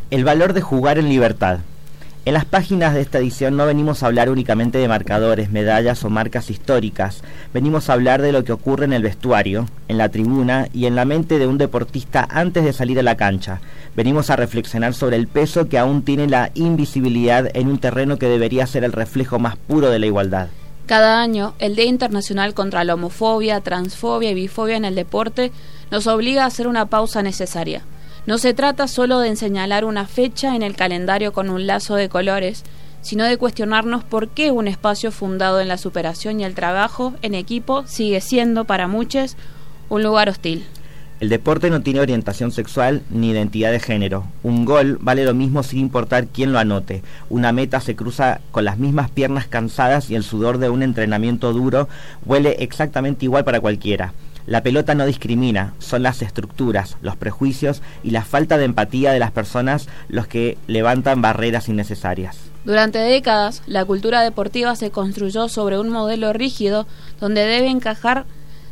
El valor de jugar en libertad. En las páginas de esta edición no venimos a hablar únicamente de marcadores, medallas o marcas históricas. Venimos a hablar de lo que ocurre en el vestuario, en la tribuna y en la mente de un deportista antes de salir a la cancha. Venimos a reflexionar sobre el peso que aún tiene la invisibilidad en un terreno que debería ser el reflejo más puro de la igualdad. Cada año, el Día Internacional contra la Homofobia, Transfobia y Bifobia en el deporte nos obliga a hacer una pausa necesaria. No se trata solo de señalar una fecha en el calendario con un lazo de colores, sino de cuestionarnos por qué un espacio fundado en la superación y el trabajo en equipo sigue siendo, para muchos, un lugar hostil. El deporte no tiene orientación sexual ni identidad de género. Un gol vale lo mismo sin importar quién lo anote. Una meta se cruza con las mismas piernas cansadas y el sudor de un entrenamiento duro huele exactamente igual para cualquiera. La pelota no discrimina, son las estructuras, los prejuicios y la falta de empatía de las personas los que levantan barreras innecesarias. Durante décadas, la cultura deportiva se construyó sobre un modelo rígido donde encajar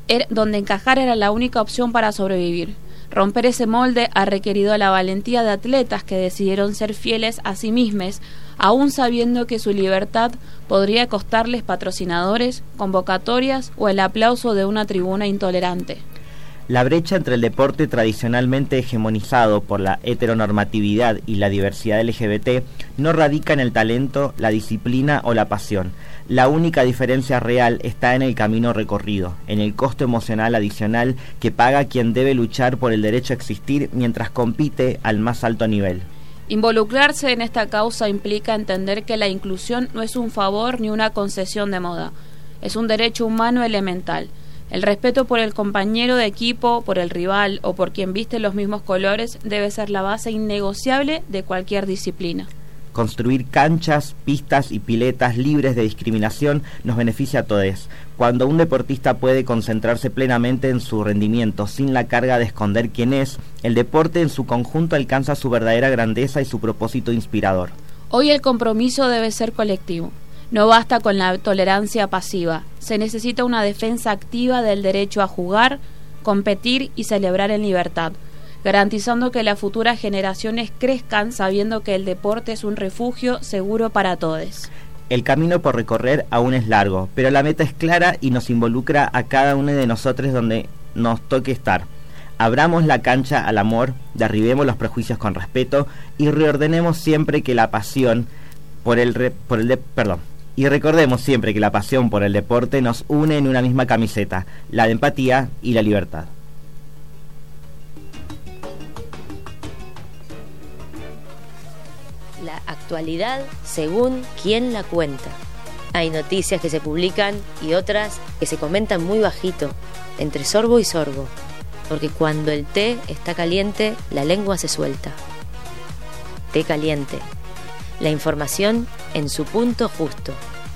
era la única opción para sobrevivir. Romper ese molde ha requerido la valentía de atletas que decidieron ser fieles a sí mismos, aún sabiendo que su libertad podría costarles patrocinadores, convocatorias o el aplauso de una tribuna intolerante. La brecha entre el deporte tradicionalmente hegemonizado por la heteronormatividad y la diversidad LGBT no radica en el talento, la disciplina o la pasión. La única diferencia real está en el camino recorrido, en el costo emocional adicional que paga quien debe luchar por el derecho a existir mientras compite al más alto nivel. Involucrarse en esta causa implica entender que la inclusión no es un favor ni una concesión de moda, es un derecho humano elemental. El respeto por el compañero de equipo, por el rival o por quien viste los mismos colores debe ser la base innegociable de cualquier disciplina. Construir canchas, pistas y piletas libres de discriminación nos beneficia a todos. Cuando un deportista puede concentrarse plenamente en su rendimiento sin la carga de esconder quién es, el deporte en su conjunto alcanza su verdadera grandeza y su propósito inspirador. Hoy el compromiso debe ser colectivo. No basta con la tolerancia pasiva. Se necesita una defensa activa del derecho a jugar, competir y celebrar en libertad, garantizando que las futuras generaciones crezcan sabiendo que el deporte es un refugio seguro para todos. El camino por recorrer aún es largo, pero la meta es clara y nos involucra a cada uno de nosotros donde nos toque estar. Abramos la cancha al amor, derribemos los prejuicios con respeto y reordenemos siempre que la pasión y recordemos siempre que la pasión por el deporte nos une en una misma camiseta, la de empatía y la libertad. La actualidad según quien la cuenta. Hay noticias que se publican y otras que se comentan muy bajito, entre sorbo y sorbo, porque cuando el té está caliente, la lengua se suelta. Té caliente. La información en su punto justo.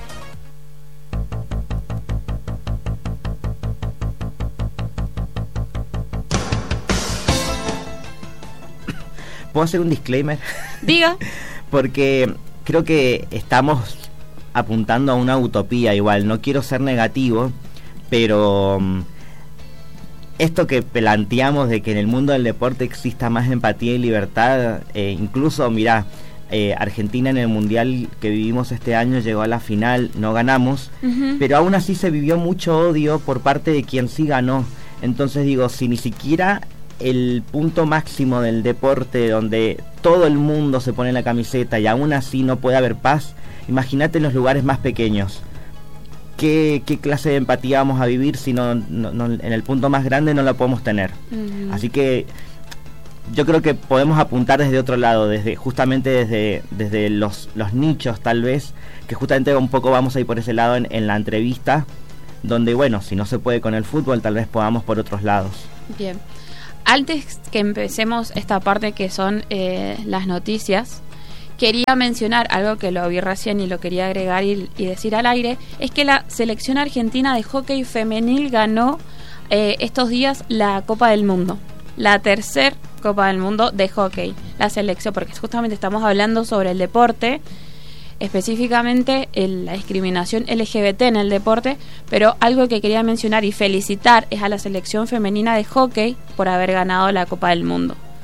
¿Puedo hacer un disclaimer? Diga. Porque creo que estamos apuntando a una utopía igual. No quiero ser negativo, pero esto que planteamos de que en el mundo del deporte exista más empatía y libertad, incluso, mirá, Argentina en el Mundial que vivimos este año llegó a la final, no ganamos, pero aún así se vivió mucho odio por parte de quien sí ganó. Entonces digo, si ni siquiera el punto máximo del deporte donde todo el mundo se pone la camiseta y aún así no puede haber paz, imagínate en los lugares más pequeños. ¿Qué clase de empatía vamos a vivir si no en el punto más grande no la podemos tener? Así que yo creo que podemos apuntar desde otro lado, justamente desde los nichos tal vez, que justamente un poco vamos a ir por ese lado en la entrevista, donde bueno, si no se puede con el fútbol, tal vez podamos por otros lados. Bien. Antes que empecemos esta parte que son las noticias, quería mencionar algo que lo vi recién y lo quería agregar y decir al aire, es que la selección argentina de hockey femenil ganó estos días la Copa del Mundo, la tercera Copa del Mundo de hockey, la selección, porque justamente estamos hablando sobre el deporte, específicamente la discriminación LGBT en el deporte, pero algo que quería mencionar y felicitar es a la selección femenina de hockey por haber ganado la Copa del Mundo.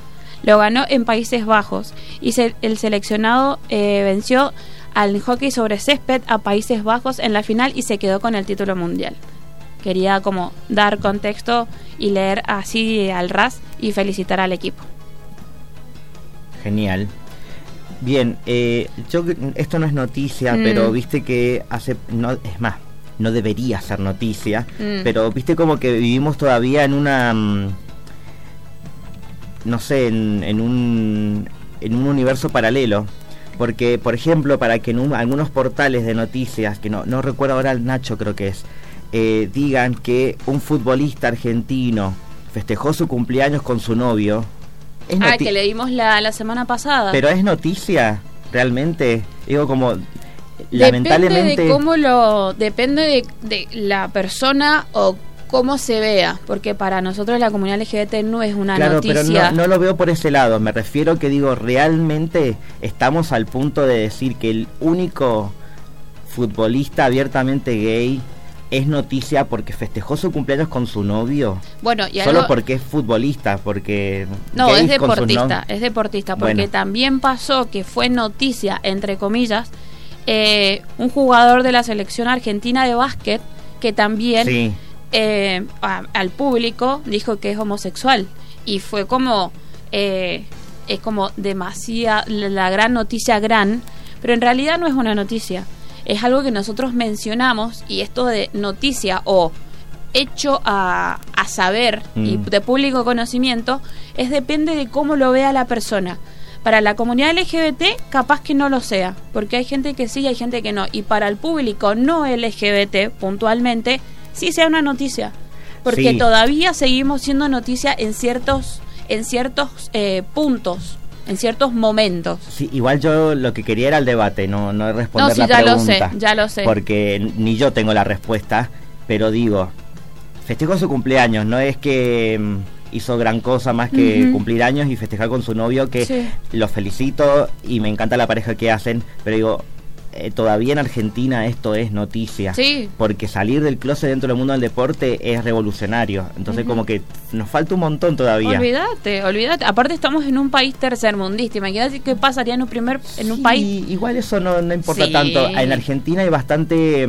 Lo ganó en Países Bajos y el seleccionado venció al hockey sobre césped a Países Bajos en la final y se quedó con el título mundial. Quería como dar contexto y leer así al ras y felicitar al equipo. Genial. Bien, esto no es noticia, pero viste que es más, no debería ser noticia, pero viste como que vivimos todavía en una, no sé, en un universo paralelo. Porque, por ejemplo, para que en algunos portales de noticias, que no recuerdo ahora el Nacho creo que es, digan que un futbolista argentino festejó su cumpleaños con su novio. Que leímos la semana pasada. Pero es noticia, realmente. Digo, como lamentablemente... Depende de la persona o cómo se vea, porque para nosotros la comunidad LGBT no es una noticia. Claro, pero no lo veo por ese lado. Me refiero que digo, realmente estamos al punto de decir que el único futbolista abiertamente gay es noticia porque festejó su cumpleaños con su novio. Bueno, y solo porque es futbolista, porque... No, es deportista, porque también pasó que fue noticia, entre comillas, un jugador de la selección argentina de básquet que también... Sí. Al público dijo que es homosexual y fue como es como demasiada la gran noticia pero en realidad no es una noticia, es algo que nosotros mencionamos, y esto de noticia o hecho a saber y de público conocimiento depende de cómo lo vea la persona. Para la comunidad LGBT capaz que no lo sea, porque hay gente que sí y hay gente que no, y para el público no LGBT puntualmente sí sea una noticia, porque todavía seguimos siendo noticia en ciertos puntos, en ciertos momentos. Sí, igual yo lo que quería era el debate, no responder la pregunta. Ya lo sé. Porque ni yo tengo la respuesta, pero digo, festejó su cumpleaños, no es que hizo gran cosa más que cumplir años y festejar con su novio, que lo felicito y me encanta la pareja que hacen, pero digo... todavía en Argentina esto es noticia, porque salir del closet dentro del mundo del deporte es revolucionario, entonces como que nos falta un montón todavía. Olvídate, aparte estamos en un país tercermundista, imagínate qué pasaría en un país. Igual eso no importa tanto. En Argentina hay bastante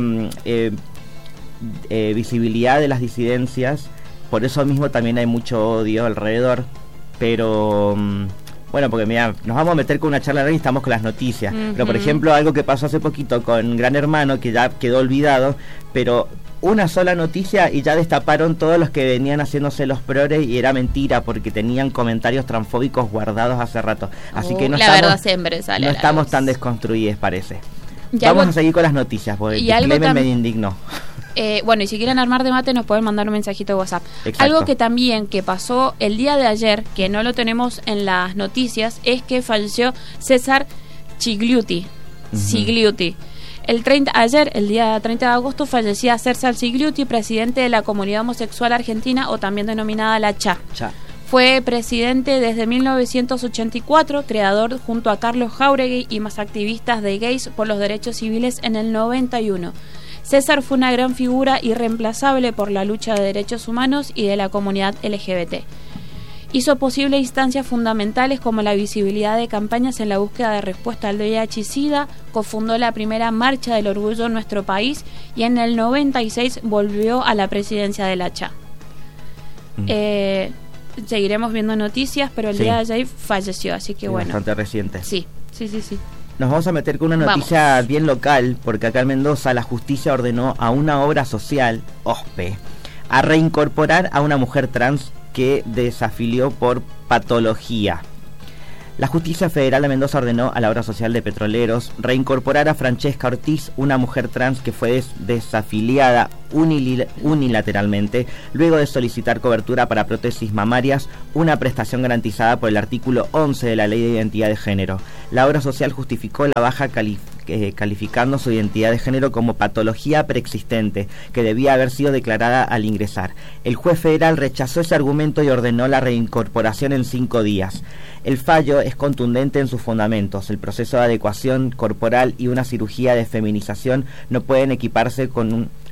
visibilidad de las disidencias, por eso mismo también hay mucho odio alrededor, pero... Bueno, porque mira, nos vamos a meter con una charla y estamos con las noticias. Pero por ejemplo, algo que pasó hace poquito con Gran Hermano, que ya quedó olvidado, pero una sola noticia y ya destaparon todos los que venían haciéndose los progres y era mentira porque tenían comentarios transfóbicos guardados hace rato. Así que no estamos tan desconstruidos, parece. Vamos a seguir con las noticias, porque Clemen me indignó. Bueno, y si quieren armar debate nos pueden mandar un mensajito de WhatsApp. Exacto. Algo que también que pasó el día de ayer, que no lo tenemos en las noticias, es que falleció César Cigliuti. Ayer, el día 30 de agosto, fallecía César Cigliuti, presidente de la comunidad homosexual argentina, o también denominada la CHA. Fue presidente desde 1984, creador junto a Carlos Jauregui y más activistas de gays por los derechos civiles en el 91. César fue una gran figura irreemplazable por la lucha de derechos humanos y de la comunidad LGBT. Hizo posible instancias fundamentales como la visibilidad de campañas en la búsqueda de respuesta al VIH y SIDA, cofundó la primera Marcha del Orgullo en nuestro país y en el 96 volvió a la presidencia de la CHA. Seguiremos viendo noticias, pero el día de ayer falleció, así que bueno. Bastante reciente. Sí. Nos vamos a meter con una noticia bien local, porque acá en Mendoza la justicia ordenó a una obra social, OSPE, a reincorporar a una mujer trans que desafilió por patología. La Justicia Federal de Mendoza ordenó a la obra social de Petroleros reincorporar a Francesca Ortiz, una mujer trans que fue desafiliada unilateralmente luego de solicitar cobertura para prótesis mamarias, una prestación garantizada por el artículo 11 de la Ley de Identidad de Género. La obra social justificó la baja calificando su identidad de género como patología preexistente que debía haber sido declarada al ingresar. El juez federal rechazó ese argumento y ordenó la reincorporación en 5 días. El fallo es contundente en sus fundamentos. El proceso de adecuación corporal y una cirugía de feminización no pueden equipararse con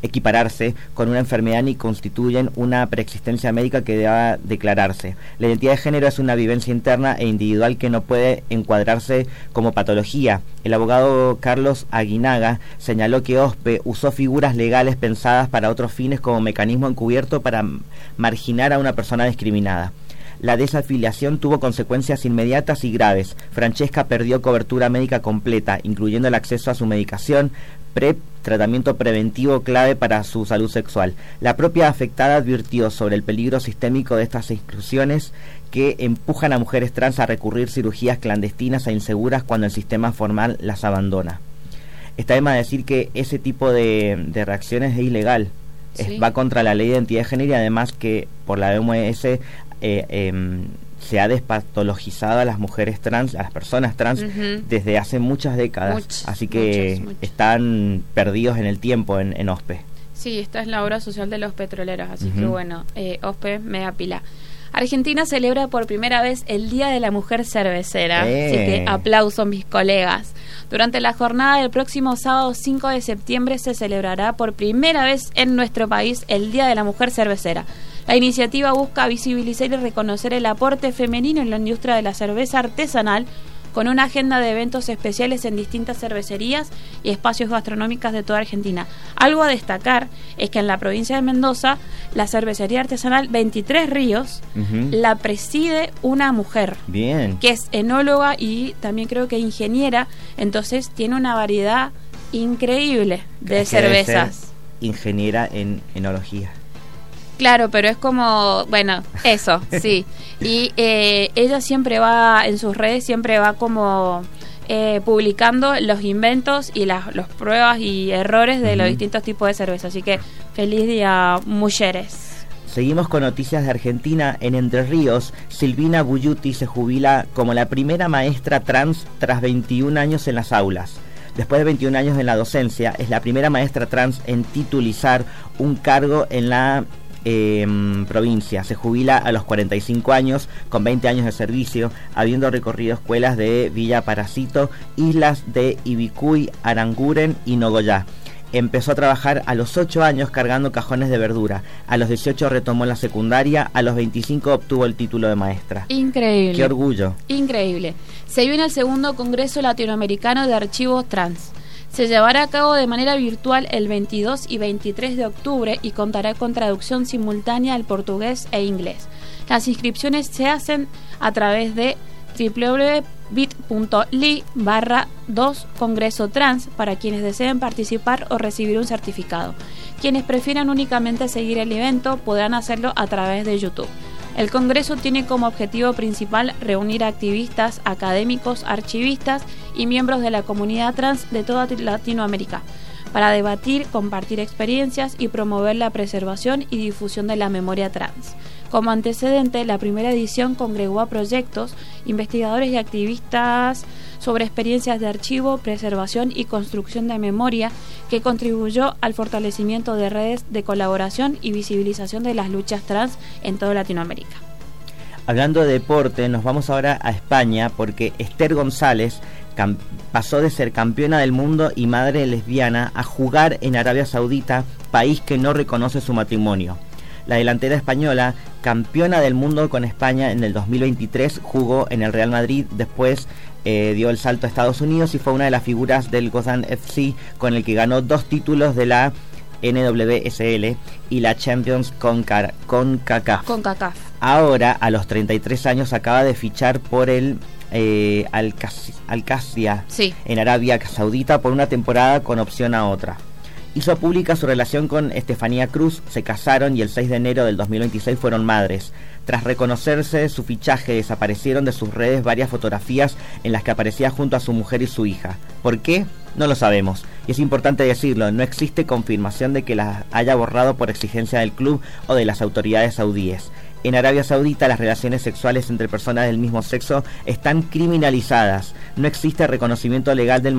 una enfermedad ni constituyen una preexistencia médica que deba declararse. La identidad de género es una vivencia interna e individual que no puede encuadrarse como patología. El abogado Carlos Aguinaga señaló que OSPE usó figuras legales pensadas para otros fines como mecanismo encubierto para marginar a una persona discriminada. La desafiliación tuvo consecuencias inmediatas y graves. Francesca perdió cobertura médica completa, incluyendo el acceso a su medicación, PrEP, tratamiento preventivo clave para su salud sexual. La propia afectada advirtió sobre el peligro sistémico de estas exclusiones que empujan a mujeres trans a recurrir cirugías clandestinas e inseguras cuando el sistema formal las abandona. Está de más decir que ese tipo de reacciones es ilegal. Sí. Va contra la ley de identidad de género y además que por la OMS se ha despatologizado a las mujeres trans, a las personas trans, desde hace muchas décadas. Así que muchas. Están perdidos en el tiempo en OSPE. Sí, esta es la obra social de los petroleros, así que bueno, OSPE mega pila. Argentina celebra por primera vez el Día de la Mujer Cervecera, así que aplausos mis colegas. Durante la jornada del próximo sábado 5 de septiembre se celebrará por primera vez en nuestro país el Día de la Mujer Cervecera. La iniciativa busca visibilizar y reconocer el aporte femenino en la industria de la cerveza artesanal, con una agenda de eventos especiales en distintas cervecerías y espacios gastronómicos de toda Argentina. Algo a destacar es que en la provincia de Mendoza, la cervecería artesanal 23 Ríos la preside una mujer. Bien. Que es enóloga y también creo que ingeniera, entonces tiene una variedad increíble de cervezas. Ingeniera en enología. Claro, pero es como, bueno, eso, sí. Y ella siempre va, en sus redes, siempre va como publicando los inventos y las pruebas y errores de los distintos tipos de cerveza. Así que feliz día, mujeres. Seguimos con noticias de Argentina. En Entre Ríos, Silvina Buyuti se jubila como la primera maestra trans tras 21 años en las aulas. Después de 21 años en la docencia, es la primera maestra trans en titulizar un cargo en la provincia. Se jubila a los 45 años, con 20 años de servicio, habiendo recorrido escuelas de Villa Parásito, islas de Ibicuy, Aranguren y Nogoyá. Empezó a trabajar a los 8 años cargando cajones de verdura. A los 18 retomó la secundaria. A los 25 obtuvo el título de maestra. Increíble. ¡Qué orgullo! Increíble. Se viene el segundo Congreso Latinoamericano de Archivos Trans. Se llevará a cabo de manera virtual el 22 y 23 de octubre y contará con traducción simultánea al portugués e inglés. Las inscripciones se hacen a través de www.bit.ly/2Congreso Trans para quienes deseen participar o recibir un certificado. Quienes prefieran únicamente seguir el evento podrán hacerlo a través de YouTube. El Congreso tiene como objetivo principal reunir a activistas, académicos, archivistas y miembros de la comunidad trans de toda Latinoamérica para debatir, compartir experiencias y promover la preservación y difusión de la memoria trans. Como antecedente, la primera edición congregó a proyectos, investigadores y activistas sobre experiencias de archivo, preservación y construcción de memoria, que contribuyó al fortalecimiento de redes de colaboración y visibilización de las luchas trans en toda Latinoamérica. Hablando de deporte, nos vamos ahora a España porque Esther González pasó de ser campeona del mundo y madre lesbiana a jugar en Arabia Saudita, país que no reconoce su matrimonio. La delantera española, campeona del mundo con España en el 2023, jugó en el Real Madrid, después dio el salto a Estados Unidos y fue una de las figuras del Gotham FC, con el que ganó 2 títulos de la NWSL y la Champions CONCACAF. Ahora, a los 33 años, acaba de fichar por el Al-Qassia en Arabia Saudita por una temporada con opción a otra. Hizo pública su relación con Estefanía Cruz, se casaron y el 6 de enero del 2026 fueron madres. Tras reconocerse su fichaje, desaparecieron de sus redes varias fotografías en las que aparecía junto a su mujer y su hija. ¿Por qué? No lo sabemos. Y es importante decirlo, no existe confirmación de que las haya borrado por exigencia del club o de las autoridades saudíes. En Arabia Saudita las relaciones sexuales entre personas del mismo sexo están criminalizadas. No existe reconocimiento legal del